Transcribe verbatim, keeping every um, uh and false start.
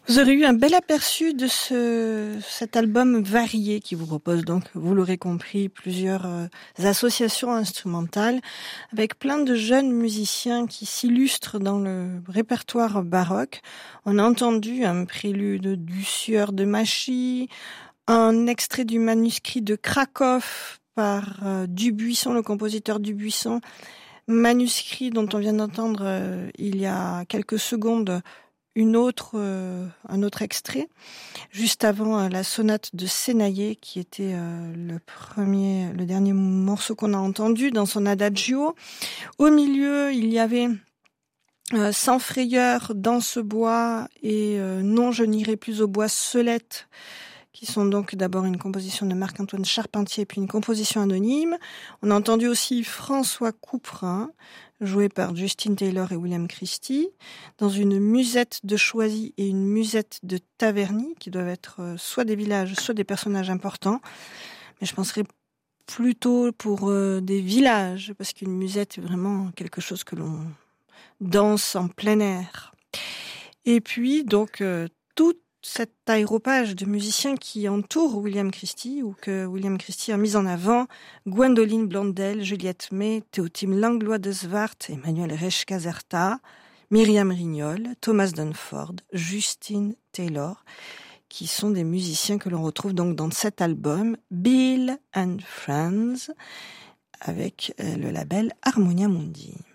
Vous aurez eu un bel aperçu de ce, cet album varié qui vous propose donc, vous l'aurez compris, plusieurs euh, associations instrumentales avec plein de jeunes musiciens qui s'illustrent dans le répertoire baroque. On a entendu un prélude du Sieur de Machy, un extrait du manuscrit de Krakow par euh, Dubuisson, le compositeur Dubuisson, manuscrit dont on vient d'entendre euh, il y a quelques secondes une autre, euh, un autre extrait, juste avant euh, la sonate de Senaillé, qui était euh, le premier, le dernier morceau qu'on a entendu dans son adagio. Au milieu, il y avait euh, Sans frayeur, Dans ce bois et euh, Non, je n'irai plus au bois, Celette, qui sont donc d'abord une composition de Marc-Antoine Charpentier, puis une composition anonyme. On a entendu aussi François Couperin, joué par Justin Taylor et William Christie, dans une musette de Choisy et une musette de Taverny, qui doivent être soit des villages, soit des personnages importants. Mais je penserais plutôt pour euh, des villages, parce qu'une musette est vraiment quelque chose que l'on danse en plein air. Et puis, donc, euh, tout cet aéropage de musiciens qui entoure William Christie, ou que William Christie a mis en avant: Gwendoline Blondel, Juliette May, Théotime Langlois de Zwart, Emmanuel Resch-Caserta, Myriam Rignol, Thomas Dunford, Justine Taylor, qui sont des musiciens que l'on retrouve donc dans cet album Bill and Friends, avec le label Harmonia Mundi.